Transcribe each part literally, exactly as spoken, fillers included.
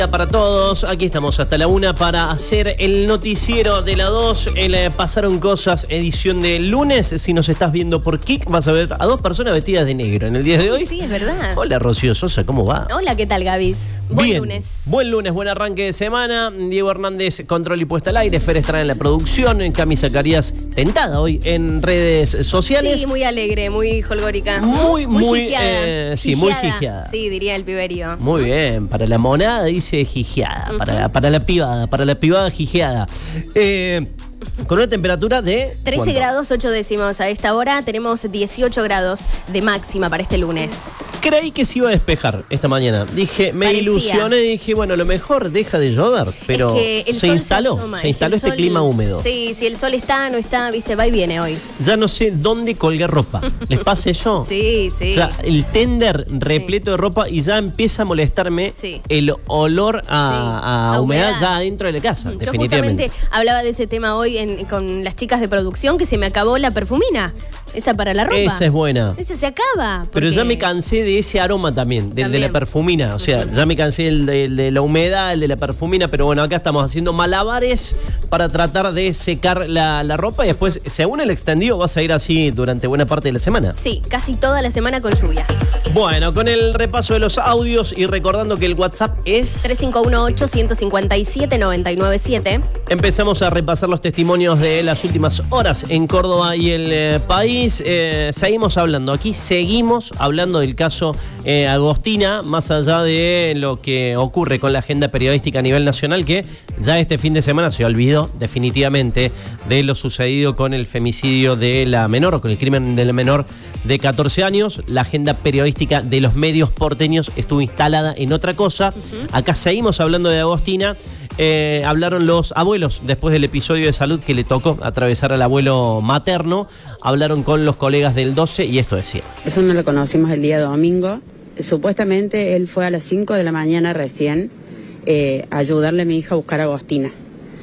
Para todos, aquí estamos hasta la una para hacer el noticiero de la dos, el eh, Pasaron Cosas, edición de lunes. Si nos estás viendo por Kik, vas a ver a dos personas vestidas de negro en el día de hoy. Sí, es verdad. Hola, Rocío Sosa, ¿cómo va? Hola, ¿qué tal, Gaby? Buen Bien. lunes. Buen lunes, buen arranque de semana. Diego Hernández, control y puesta al aire. Fer Estrada en la producción. Cami Zacarías, tentada hoy en redes sociales. Sí, muy alegre, muy holgórica. Muy, muy, muy gigiada. Eh, sí, muy gigiada. Sí, diría el piberío. Muy bien, para la monada dice gigiada, uh-huh. para, la, para la pibada, para la pibada gigiada. Eh, con una temperatura de... trece ¿cuánto? grados ocho décimos. A esta hora tenemos dieciocho grados de máxima para este lunes. Creí que se iba a despejar esta mañana. Dije, me Parecía. ilusioné, dije, bueno, a lo mejor deja de llover, pero es que el se sol instaló, se, asoma, se instaló es que este sol, clima húmedo. Sí, si el sol está, no está, viste, va y viene hoy. Ya no sé dónde colgar ropa. ¿Les pasa eso? Sí, sí. Ya el tender repleto sí. de ropa y ya empieza a molestarme sí. el olor a, sí. a, a humedad, humedad ya adentro de la casa, Yo definitivamente. Justamente hablaba de ese tema hoy en, con las chicas de producción, que se me acabó la perfumina. Esa para la ropa. Esa es buena. Esa se acaba. Porque... Pero ya me cansé de ese aroma también, del también. de la perfumina. O sea, uh-huh. ya me cansé del de, de la humedad, el de la perfumina. Pero bueno, acá estamos haciendo malabares para tratar de secar la, la ropa. Y después, según el extendido, vas a ir así durante buena parte de la semana. Sí, casi toda la semana con lluvias. Bueno, con el repaso de los audios y recordando que el WhatsApp es... tres cinco uno ocho, uno cinco siete, nueve nueve siete. Empezamos a repasar los testimonios de las últimas horas en Córdoba y el eh, país. Eh, seguimos hablando, aquí seguimos hablando del caso eh, Agostina, más allá de lo que ocurre con la agenda periodística a nivel nacional, que ya este fin de semana se olvidó definitivamente de lo sucedido con el femicidio de la menor, o con el crimen de la menor de catorce años. La agenda periodística de los medios porteños estuvo instalada en otra cosa. Uh-huh. Acá seguimos hablando de Agostina. Eh, hablaron los abuelos después del episodio de salud que le tocó atravesar al abuelo materno. Hablaron con los colegas del doce y esto decía. Eso no lo conocimos el día domingo. Supuestamente él fue a las cinco de la mañana recién eh, a ayudarle a mi hija a buscar a Agostina.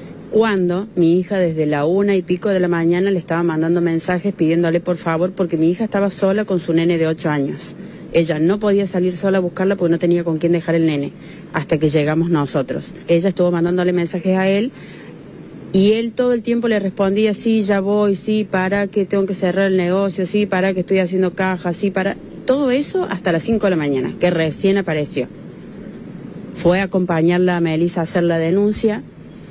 Cuando mi hija desde la una y pico de la mañana le estaba mandando mensajes pidiéndole por favor, porque mi hija estaba sola con su nene de ocho años. Ella no podía salir sola a buscarla porque no tenía con quién dejar el nene, hasta que llegamos nosotros. Ella estuvo mandándole mensajes a él y él todo el tiempo le respondía, sí, ya voy, sí, para que tengo que cerrar el negocio, sí, para que estoy haciendo caja, sí, para... Todo eso hasta las cinco de la mañana, que recién apareció. Fue a acompañarla a Melissa a hacer la denuncia.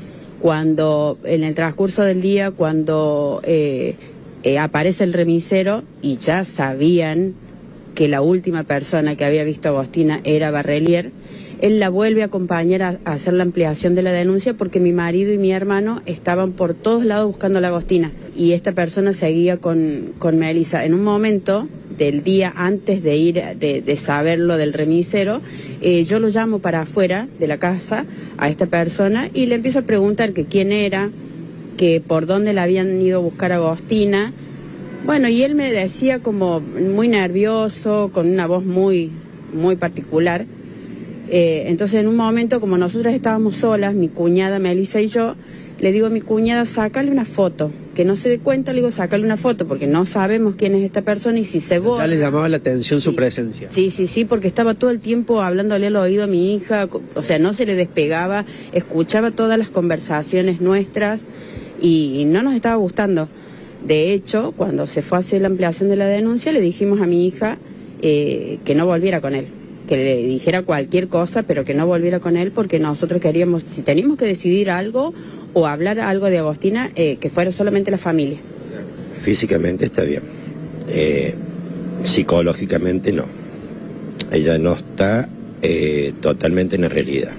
Cuando, en el transcurso del día, cuando eh, eh, aparece el remisero y ya sabían que la última persona que había visto a Agostina era Barrelier, él la vuelve a acompañar a, a hacer la ampliación de la denuncia porque mi marido y mi hermano estaban por todos lados buscando a la Agostina y esta persona seguía con, con Melissa. En un momento del día antes de ir, de, de saber lo del remisero, eh, yo lo llamo para afuera de la casa a esta persona y le empiezo a preguntar que quién era, que por dónde la habían ido a buscar a Agostina. Bueno, y él me decía como muy nervioso, con una voz muy, muy particular. Eh, entonces en un momento, como nosotras estábamos solas, mi cuñada Melissa y yo, le digo a mi cuñada, sácale una foto, que no se dé cuenta, le digo, sácale una foto, porque no sabemos quién es esta persona y si se borra... Ya le llamaba la atención sí. su presencia. Sí, sí, sí, porque estaba todo el tiempo hablándole al oído a mi hija, o sea, no se le despegaba, escuchaba todas las conversaciones nuestras y no nos estaba gustando. De hecho, cuando se fue a hacer la ampliación de la denuncia, le dijimos a mi hija eh, que no volviera con él, que le dijera cualquier cosa, pero que no volviera con él, porque nosotros queríamos, si teníamos que decidir algo o hablar algo de Agostina, eh, que fuera solamente la familia. Físicamente está bien, eh, psicológicamente no. Ella no está eh, totalmente en la realidad.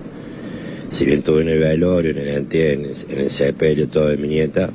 Si bien estuve en el velorio, en el entierro, en el sepelio, todo de mi nieta,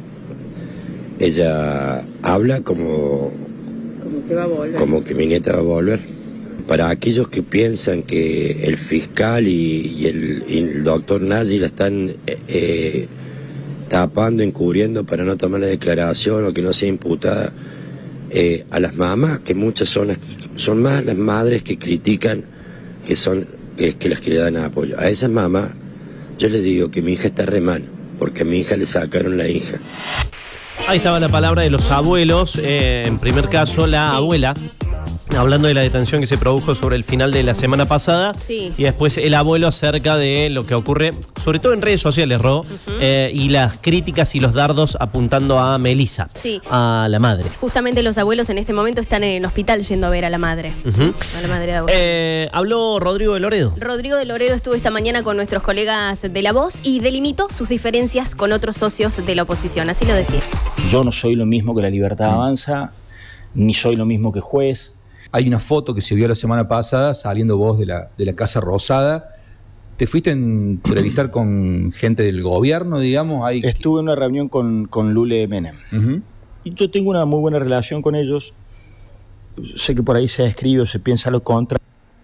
ella habla como, como que va a volver. Como que mi nieta va a volver. Para aquellos que piensan que el fiscal y, y, el, y el doctor Nazi la están eh, eh, tapando, encubriendo para no tomar la declaración o que no sea imputada, eh, a las mamás, que muchas son las, son más las madres que critican que son que, que las que le dan apoyo. A esas mamás yo les digo que mi hija está re mal, porque a mi hija le sacaron la hija. Ahí estaba la palabra de los abuelos. Eh, en primer caso, la sí. abuela hablando de la detención que se produjo sobre el final de la semana pasada. Sí. Y después el abuelo acerca de lo que ocurre, sobre todo en redes sociales, Ro, uh-huh. eh, y las críticas y los dardos apuntando a Melissa, sí. a la madre. Justamente los abuelos en este momento están en el hospital yendo a ver a la madre. Uh-huh. A la madre de abuelo. Eh, habló Rodrigo de Loredo. Rodrigo de Loredo estuvo esta mañana con nuestros colegas de La Voz y delimitó sus diferencias con otros socios de la oposición. Así lo decía. Yo no soy lo mismo que La Libertad Avanza, ni soy lo mismo que Juez. Hay una foto que se vio la semana pasada saliendo vos de la, de la Casa Rosada. ¿Te fuiste a entrevistar con gente del gobierno, digamos? Hay... Estuve en una reunión con, con Lule Menem. Uh-huh. Y yo tengo una muy buena relación con ellos. Sé que por ahí se escribe o se piensa lo contrario.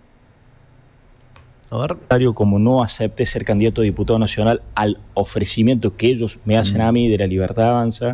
A ver. Como no acepté ser candidato a diputado nacional al ofrecimiento que ellos me hacen uh-huh. a mí de La Libertad Avanza.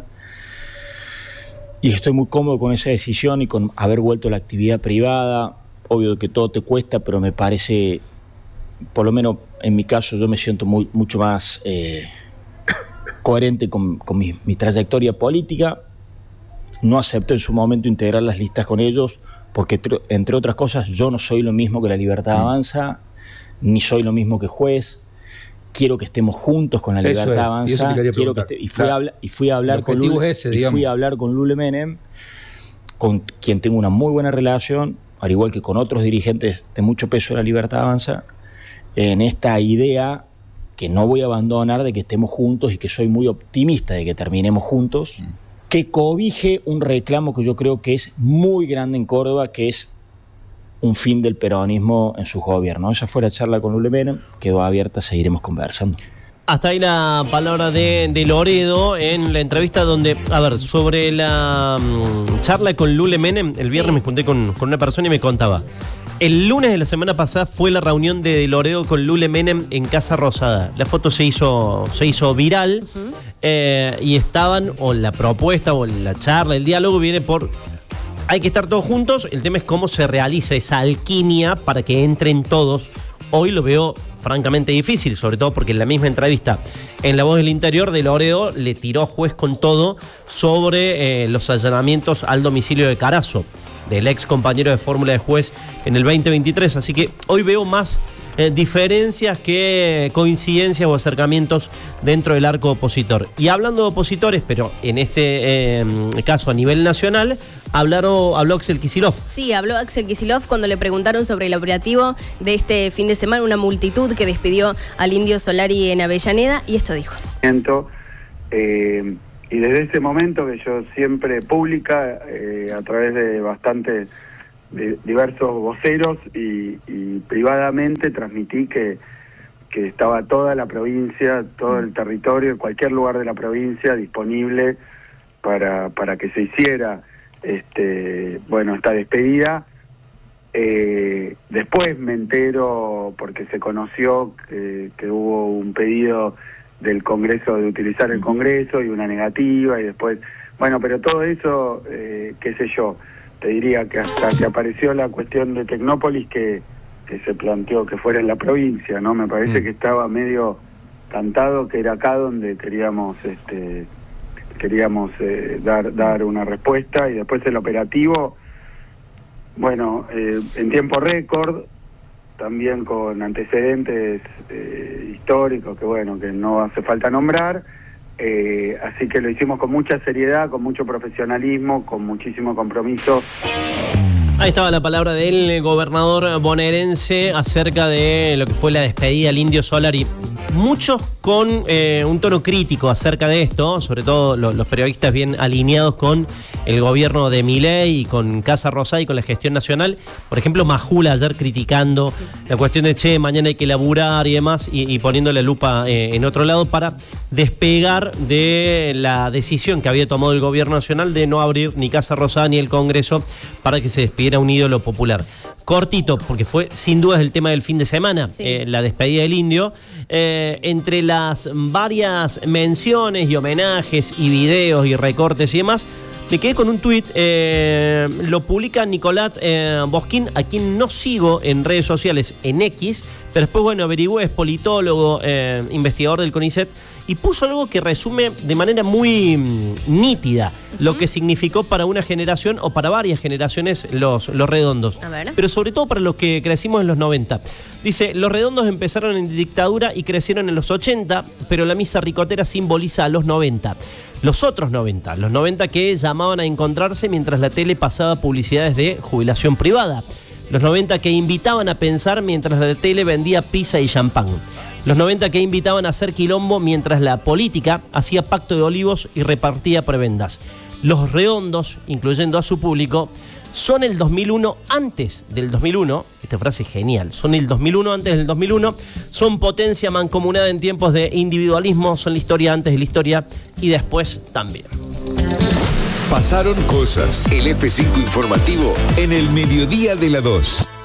Y estoy muy cómodo con esa decisión y con haber vuelto a la actividad privada. Obvio que todo te cuesta, pero me parece, por lo menos en mi caso, yo me siento muy, mucho más eh, coherente con, con mi, mi trayectoria política. No acepto en su momento integrar las listas con ellos, porque entre otras cosas yo no soy lo mismo que La Libertad Avanza, ni soy lo mismo que Juez. Quiero que estemos juntos con La Libertad es, Avanza. Y, quiero que este, y, fui claro. a, y fui a hablar con Lule, ese, y fui a hablar con Lule Menem, con quien tengo una muy buena relación, al igual que con otros dirigentes de mucho peso de La Libertad Avanza, en esta idea que no voy a abandonar de que estemos juntos y que soy muy optimista de que terminemos juntos, mm. que cobije un reclamo que yo creo que es muy grande en Córdoba, que es un fin del peronismo en su gobierno. Esa fue la charla con Lule Menem, quedó abierta, seguiremos conversando. Hasta ahí la palabra de, de Loredo en la entrevista donde, a ver, sobre la um, charla con Lule Menem, el viernes sí. me junté con, con una persona y me contaba. El lunes de la semana pasada fue la reunión de Loredo con Lule Menem en Casa Rosada. La foto se hizo, se hizo viral uh-huh. eh, y estaban, o la propuesta, o la charla, el diálogo viene por... Hay que estar todos juntos, el tema es cómo se realiza esa alquimia para que entren todos. Hoy lo veo francamente difícil, sobre todo porque en la misma entrevista en La Voz del Interior de Loredo le tiró a Juez con todo sobre eh, los allanamientos al domicilio de Carazo, del ex compañero de fórmula de Juez en el veinte veintitrés. Así que hoy veo más eh, diferencias que coincidencias o acercamientos dentro del arco opositor. Y hablando de opositores, pero en este eh, caso a nivel nacional, hablaron, habló Axel Kicillof. Sí, habló Axel Kicillof cuando le preguntaron sobre el operativo de este fin de semana, una multitud que despidió al Indio Solari en Avellaneda, y esto dijo. Eh, y desde ese momento que yo siempre pública, eh, a través de bastantes de diversos voceros y, y privadamente transmití que, que estaba toda la provincia, todo el territorio, cualquier lugar de la provincia disponible para, para que se hiciera este, bueno, esta despedida. Eh, después me entero, porque se conoció que, que hubo un pedido del Congreso de utilizar el Congreso y una negativa, y después, bueno, pero todo eso, eh, qué sé yo, te diría que hasta que apareció la cuestión de Tecnópolis que, que se planteó que fuera en la provincia, ¿no? Me parece mm. que estaba medio cantado que era acá donde queríamos este queríamos eh, dar dar una respuesta, y después el operativo, bueno, eh, en tiempo récord, también con antecedentes eh, históricos que bueno, que no hace falta nombrar. Eh, así que lo hicimos con mucha seriedad, con mucho profesionalismo, con muchísimo compromiso. Ahí estaba la palabra del gobernador bonaerense acerca de lo que fue la despedida del Indio Solari. Muchos con eh, un tono crítico acerca de esto, sobre todo lo, los periodistas bien alineados con el gobierno de Milei y con Casa Rosada y con la gestión nacional. Por ejemplo, Majula ayer criticando la cuestión de che, mañana hay que laburar y demás, y, y poniendo la lupa eh, en otro lado para despegar de la decisión que había tomado el gobierno nacional de no abrir ni Casa Rosada ni el Congreso para que se despidiera un ídolo popular. Cortito, porque fue sin dudas el tema del fin de semana, sí. eh, la despedida del Indio. Eh, entre las varias menciones y homenajes y videos y recortes y demás, Me quedé con un tuit, eh, lo publica Nicolás eh, Bosquín, a quien no sigo en redes sociales, en X, pero después, bueno, averigüé, es politólogo, eh, investigador del CONICET, y puso algo que resume de manera muy mm, nítida uh-huh. lo que significó para una generación o para varias generaciones los, los redondos. A ver. Pero sobre todo para los que crecimos en los noventa. Dice, los redondos empezaron en dictadura y crecieron en los ochenta, pero la misa ricotera simboliza a los noventa. Los otros noventa, los noventa que llamaban a encontrarse mientras la tele pasaba publicidades de jubilación privada. Los noventa que invitaban a pensar mientras la tele vendía pizza y champán. Los noventa que invitaban a hacer quilombo mientras la política hacía pacto de olivos y repartía prebendas. Los redondos, incluyendo a su público, son el dos mil uno antes del dos mil uno, esta frase es genial, son el dos mil uno antes del dos mil uno, son potencia mancomunada en tiempos de individualismo, son la historia antes de la historia y después también. Pasaron cosas. El F cinco informativo en el mediodía de la dos.